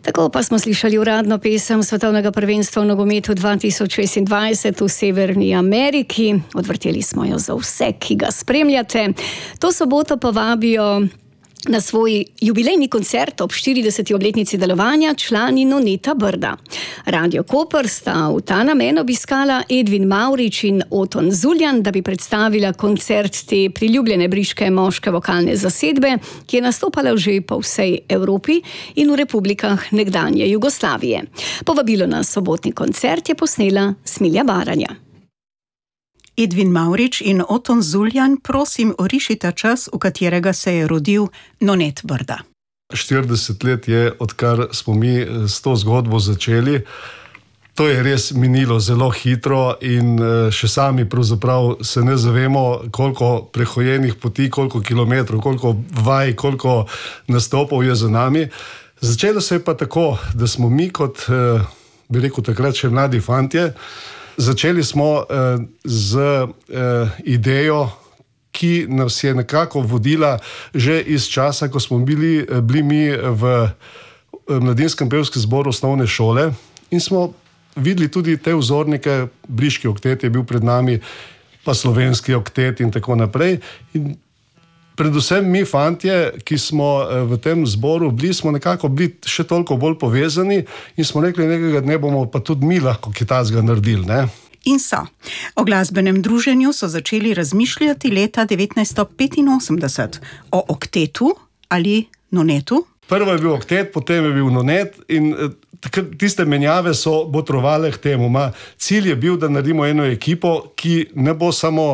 Tako pa smo slišali uradno pesem svetovnega prvenstva v nogometu 2026 v Severni Ameriki. Odvrteli smo jo za vse, ki ga spremljate. To soboto pa vabijo na svoj jubilejni koncert ob 40. obletnici delovanja člani Noneta Brda. Radio Koper sta v ta namen obiskala Edvin Mavrič in Oton Zuljan, da bi predstavila koncert te priljubljene briške moške vokalne zasedbe, ki je nastopala že po vsej Evropi in v republikah nekdanje Jugoslavije. Povabilo na sobotni koncert je posnela Smilja Baranja. Edvin Mavrič in Oton Zuljan, prosim, orišita čas, v katerega se je rodil Nonet Brda. 40 let je, odkar smo mi s to zgodbo začeli. To je res minilo zelo hitro in še sami pravzaprav se ne zavemo, koliko prehojenih poti, koliko kilometrov, koliko vaj, koliko nastopov je za nami. Začelo se je pa tako, da smo mi kot, bi rekel takrat še mladi fantje, začeli smo z idejo, ki nas je nekako vodila že iz časa, ko smo bili mi v mladinskem pevskem zboru osnovne šole in smo videli tudi te vzornike, briški oktet je bil pred nami, pa slovenski oktet in tako naprej. In predvsem mi fantje, ki smo v tem zboru bili, smo nekako bili še toliko bolj povezani in smo rekli, nekega dne bomo pa tudi mi lahko kaj takega naredili, ne? In so. O glasbenem druženju so začeli razmišljati leta 1985. O oktetu ali nonetu? Prvo je bil oktet, potem je bil nonet in tiste menjave so botrovale k temu. Cilj je bil, da naredimo eno ekipo, ki ne bo samo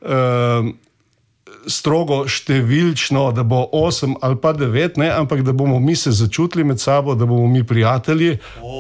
strogo številčno, da bo 8 ali pa 9, ne, ampak da bomo mi se začutili med sabo, da bomo mi prijatelji.